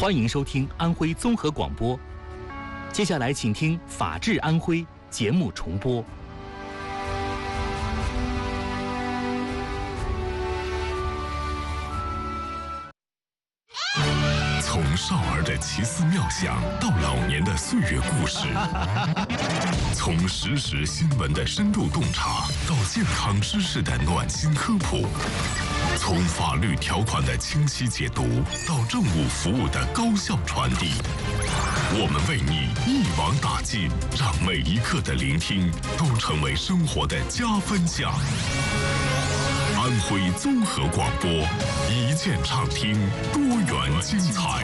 欢迎收听安徽综合广播。接下来请听《法治安徽》节目重播。 从少儿的奇思妙想到老年的岁月故事，从实时新闻的深度洞察到健康知识的暖心科普，从法律条款的清晰解读到政务服务的高效传递，我们为你一网打尽，让每一刻的聆听都成为生活的加分项。安徽综合广播，一键畅听，多元精彩。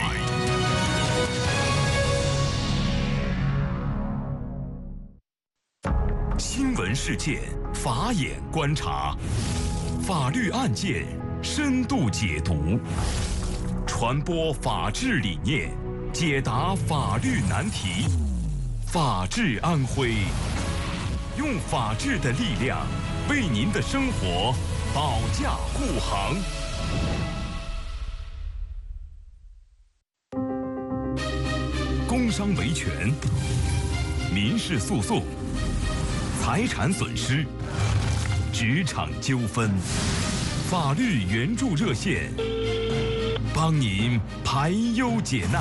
新闻事件，法眼观察，法律案件深度解读，传播法治理念，解答法律难题。法治安徽，用法治的力量为您的生活保驾护航。工伤维权、民事诉讼、财产损失、职场纠纷，法律援助热线，帮您排忧解难。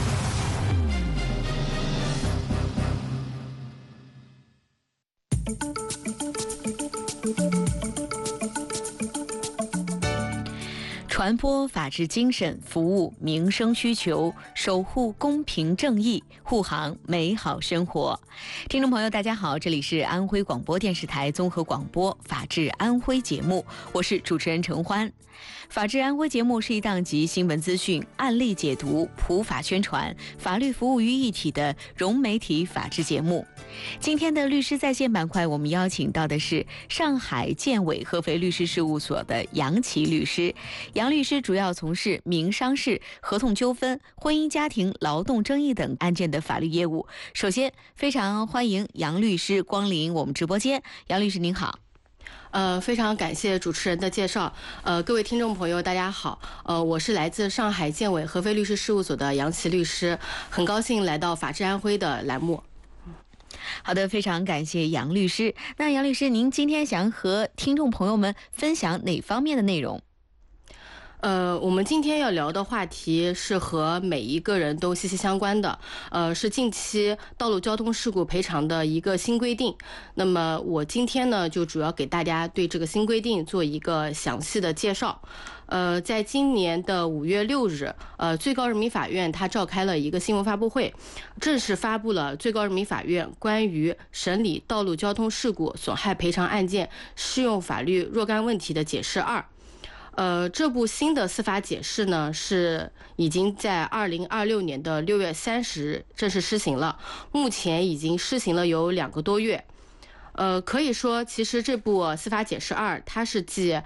传播法治精神，服务民生需求，守护公平正义，护航美好生活。听众朋友大家好，这里是安徽广播电视台综合广播法治安徽节目，我是主持人陈欢。法治安徽节目是一档集新闻资讯、案例解读、普法宣传、法律服务于一体的融媒体法治节目。今天的律师在线板块，我们邀请到的是上海建伟合肥律师事务所的杨琦律师。杨律师主要从事民商事、合同纠纷、婚姻家庭、劳动争议等案件的法律业务。首先，非常欢迎杨律师光临我们直播间。杨律师您好。 非常感谢主持人的介绍。各位听众朋友，大家好。我是来自上海建伟合肥律师事务所的杨琦律师，很高兴来到法治安徽的栏目。 好的，非常感谢杨律师。那杨律师，您今天想和听众朋友们分享哪方面的内容？ 我们今天要聊的话题是和每一个人都息息相关的，是近期道路交通事故赔偿的一个新规定。那么我今天呢，就主要给大家对这个新规定做一个详细的介绍。在今年的5月6日，最高人民法院它召开了一个新闻发布会，正式发布了最高人民法院关于审理道路交通事故损害赔偿案件适用法律若干问题的解释2。这部新的司法解释呢，是已经在2026年的6月30日正式施行了，目前已经施行了有2个多月。可以说，其实这部司法解释2，它是继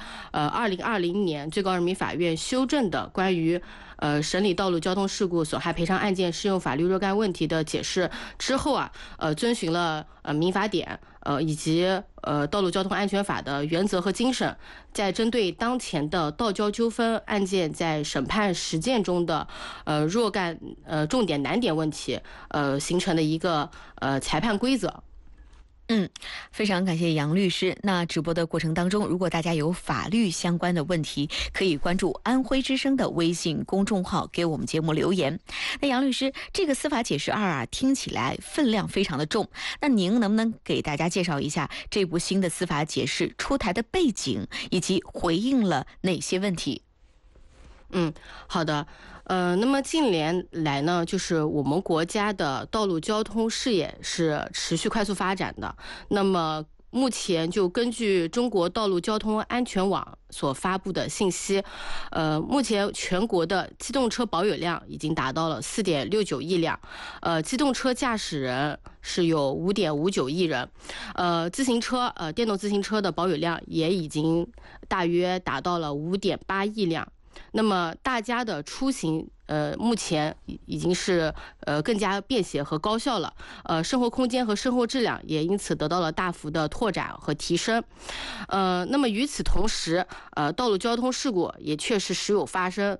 2020年最高人民法院修正的关于审理道路交通事故损害赔偿案件适用法律若干问题的解释之后啊，遵循了民法典以及道路交通安全法的原则和精神，在针对当前的道交纠纷案件在审判实践中的若干重点难点问题，形成的一个裁判规则。 非常感谢杨律师。那直播的过程当中，如果大家有法律相关的问题，可以关注安徽之声的微信公众号给我们节目留言。那杨律师，这个司法解释2啊，听起来分量非常的重，那您能不能给大家介绍一下这部新的司法解释出台的背景，以及回应了哪些问题？ 好的。那么近年来呢，就是我们国家的道路交通事业是持续快速发展的。那么目前就根据中国道路交通安全网所发布的信息，目前全国的机动车保有量已经达到了4.69亿辆，机动车驾驶人是有5.59亿人，自行车电动自行车的保有量也已经大约达到了5.8亿辆。那么大家的出行目前已经是更加便携和高效了，生活空间和生活质量也因此得到了大幅的拓展和提升。那么与此同时，道路交通事故也确实时有发生。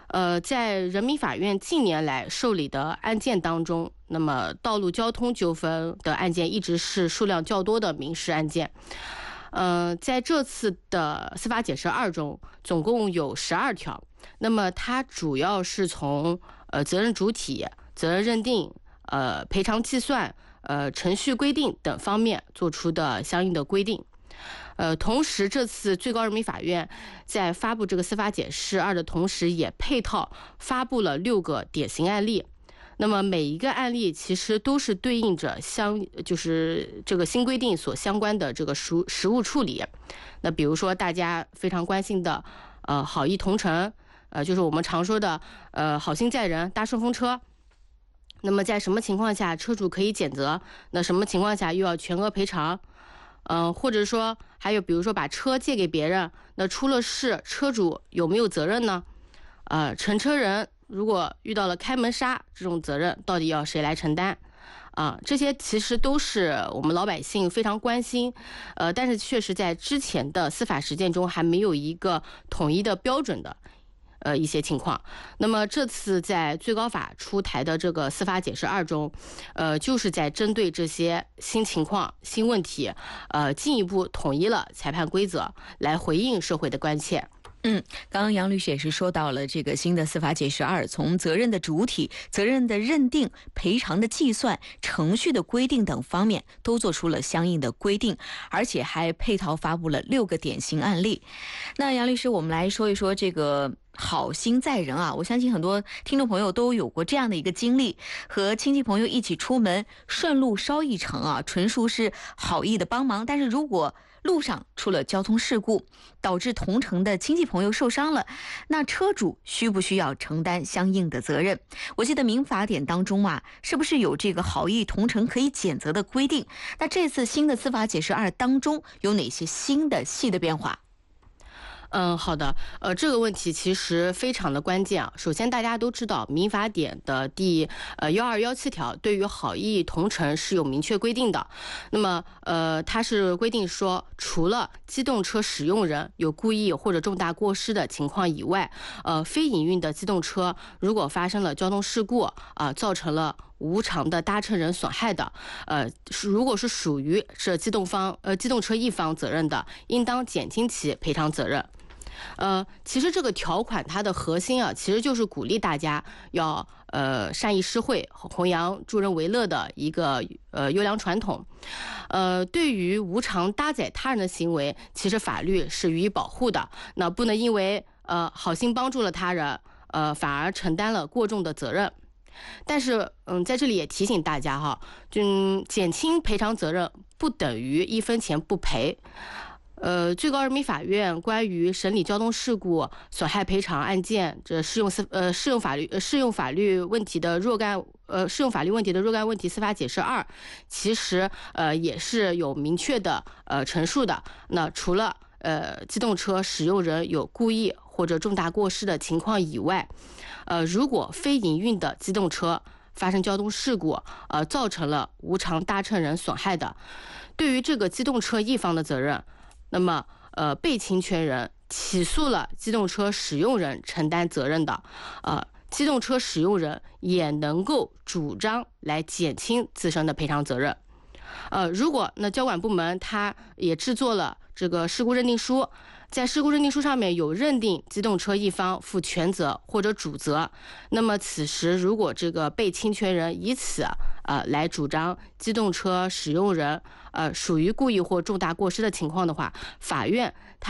在人民法院近年来受理的案件当中，那么道路交通纠纷的案件一直是数量较多的民事案件。在这次的司法解释2中，总共有12条。那么它主要是从责任主体、责任认定、赔偿计算、程序规定等方面做出的相应的规定。同时，这次最高人民法院在发布这个司法解释2的同时，也配套发布了6个典型案例。那么每一个案例其实都是对应着就是这个新规定所相关的这个实务处理。那比如说大家非常关心的好意同乘，就是我们常说的好心载人搭顺风车。那么在什么情况下车主可以减责？那什么情况下又要全额赔偿？或者说还有比如说把车借给别人，那出了事车主有没有责任呢？乘车人如果遇到了开门杀，这种责任到底要谁来承担？这些其实都是我们老百姓非常关心，但是确实在之前的司法实践中还没有一个统一的标准的一些情况。那么这次在最高法出台的这个司法解释2中，就是在针对这些新情况、新问题，进一步统一了裁判规则，来回应社会的关切。 刚刚杨律师也是说到了这个新的司法解释2，从责任的主体、责任的认定、赔偿的计算、程序的规定等方面都做出了相应的规定，而且还配套发布了6个典型案例。那杨律师，我们来说一说这个好心载人啊，我相信很多听众朋友都有过这样的一个经历，和亲戚朋友一起出门，顺路捎一程啊，纯属是好意的帮忙。但是如果路上出了交通事故，导致同乘的亲戚朋友受伤了，那车主需不需要承担相应的责任？我记得民法典当中是不是有这个好意同乘可以减责的规定？那这次新的司法解释2当中有哪些新的细的变化？ 好的，这个问题其实非常的关键啊。首先，大家都知道民法典的第1217条对于好意同乘是有明确规定的。那么，它是规定说，除了机动车使用人有故意或者重大过失的情况以外，非营运的机动车如果发生了交通事故造成了无偿的搭乘人损害的，如果是属于这机动车一方责任的，应当减轻其赔偿责任。其实这个条款它的核心其实就是鼓励大家要善意施惠，弘扬助人为乐的一个优良传统。对于无偿搭载他人的行为，其实法律是予以保护的。那不能因为好心帮助了他人，反而承担了过重的责任。但是在这里也提醒大家减轻赔偿责任不等于1分钱不赔。最高人民法院关于审理交通事故损害赔偿案件这适用法律问题的若干问题司法解释2，其实也是有明确的陈述的。那除了机动车使用人有故意或者重大过失的情况以外，如果非营运的机动车发生交通事故，造成了无偿搭乘人损害的，对于这个机动车一方的责任，那么被侵权人起诉了机动车使用人承担责任的，机动车使用人也能够主张来减轻自身的赔偿责任。如果交管部门他也制作了这个事故认定书，在事故认定书上面有认定机动车一方负全责或者主责，那么此时如果这个被侵权人以此来主张机动车使用人属于故意或重大过失的情况的话，法院